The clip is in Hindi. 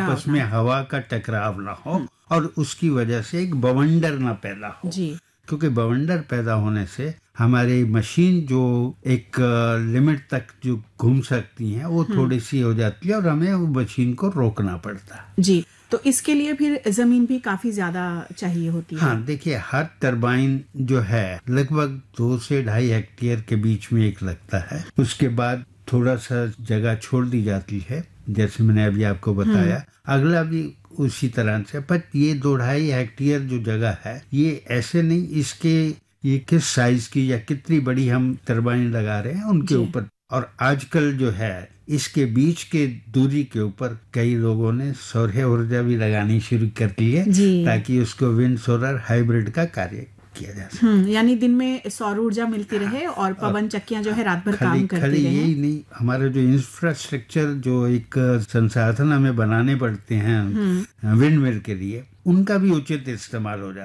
आपस में हवा का टकराव ना हो और उसकी वजह से एक बवंडर ना पैदा हो जी। क्योंकि बवंडर पैदा होने से हमारी मशीन जो एक लिमिट तक जो घूम सकती है वो थोड़ी सी हो जाती है और हमें वो मशीन को रोकना पड़ता है। जी, तो इसके लिए फिर जमीन भी काफी ज्यादा चाहिए होती है। हाँ, देखिए हर टरबाइन जो है लगभग 2 से 2.5 हेक्टेयर के बीच में एक लगता है। उसके बाद थोड़ा सा जगह छोड़ दी जाती है जैसे मैंने अभी आपको बताया। अगला भी उसी तरह से, पर ये 2-2.5 हेक्टेयर जो जगह है ये ऐसे नहीं, इसके ये किस साइज की या कितनी बड़ी हम टरबाइन लगा रहे हैं उनके ऊपर। और आजकल जो है इसके बीच के दूरी के ऊपर कई लोगों ने सौर ऊर्जा भी लगानी शुरू कर दी है ताकि उसको विंड सोलर हाइब्रिड का कार्य किया जा सके। यानी दिन में सौर ऊर्जा मिलती रहे और पवन चक्कियां जो है रात भर काम करती रहे। यही नहीं, हमारा जो इंफ्रास्ट्रक्चर जो एक संसाधन हमें बनाने पड़ते हैं विंड मिल के लिए, उनका भी उचित इस्तेमाल हो जाए।